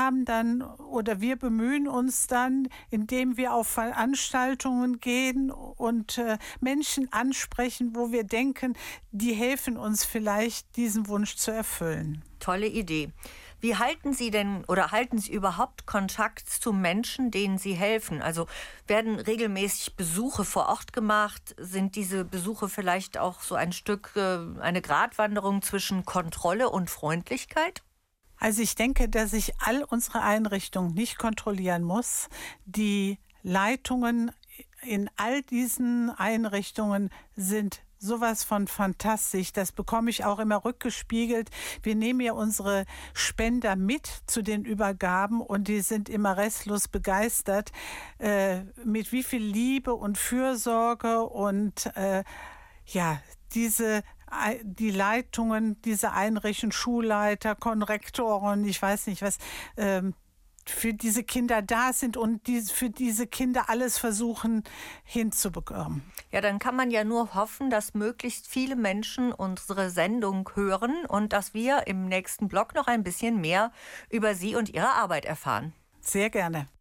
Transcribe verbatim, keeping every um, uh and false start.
haben dann oder wir bemühen uns dann, indem wir auf Veranstaltungen gehen und äh, Menschen ansprechen, wo wir denken, die helfen uns vielleicht, diesen Wunsch zu erfüllen. Tolle Idee. Wie halten Sie denn oder halten Sie überhaupt Kontakt zu Menschen, denen Sie helfen? Also werden regelmäßig Besuche vor Ort gemacht? Sind diese Besuche vielleicht auch so ein Stück, äh, eine Gratwanderung zwischen Kontrolle und Freundlichkeit? Also ich denke, dass ich all unsere Einrichtungen nicht kontrollieren muss. Die Leitungen in all diesen Einrichtungen sind sowas von fantastisch. Das bekomme ich auch immer rückgespiegelt. Wir nehmen ja unsere Spender mit zu den Übergaben und die sind immer restlos begeistert, äh, mit wie viel Liebe und Fürsorge und äh, ja, diese die Leitungen, diese Einrichtungen, Schulleiter, Konrektoren, ich weiß nicht was, ähm, für diese Kinder da sind und die, für diese Kinder alles versuchen hinzubekommen. Ja, dann kann man ja nur hoffen, dass möglichst viele Menschen unsere Sendung hören und dass wir im nächsten Blog noch ein bisschen mehr über Sie und Ihre Arbeit erfahren. Sehr gerne.